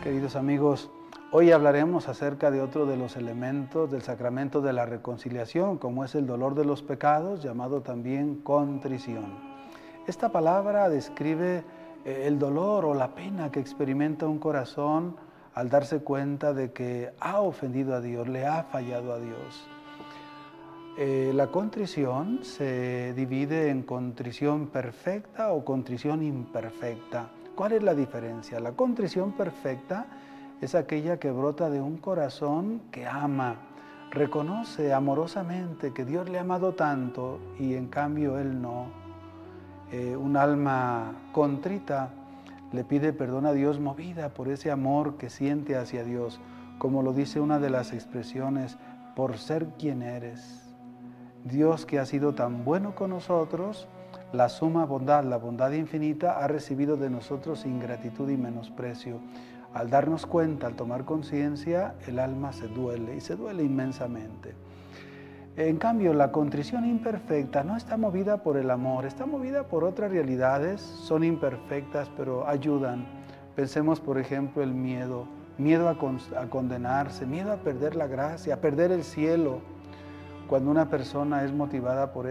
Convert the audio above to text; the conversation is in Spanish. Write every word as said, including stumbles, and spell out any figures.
Queridos amigos, hoy hablaremos acerca de otro de los elementos del sacramento de la reconciliación, como es el dolor de los pecados, llamado también contrición. Esta palabra describe el dolor o la pena que experimenta un corazón al darse cuenta de que ha ofendido a Dios, le ha fallado a Dios. Eh, la contrición se divide en contrición perfecta o contrición imperfecta. ¿Cuál es la diferencia? La contrición perfecta es aquella que brota de un corazón que ama, reconoce amorosamente que Dios le ha amado tanto y en cambio Él no. Eh, un alma contrita le pide perdón a Dios movida por ese amor que siente hacia Dios, como lo dice una de las expresiones, por ser quien eres. Dios, que ha sido tan bueno con nosotros, la suma bondad, la bondad infinita, ha recibido de nosotros ingratitud y menosprecio. Al darnos cuenta, al tomar conciencia, el alma se duele y se duele inmensamente. En cambio, la contrición imperfecta no está movida por el amor, está movida por otras realidades, son imperfectas, pero ayudan. Pensemos, por ejemplo, el miedo, miedo a, con, a condenarse, miedo a perder la gracia, a perder el cielo. Cuando una persona es motivada por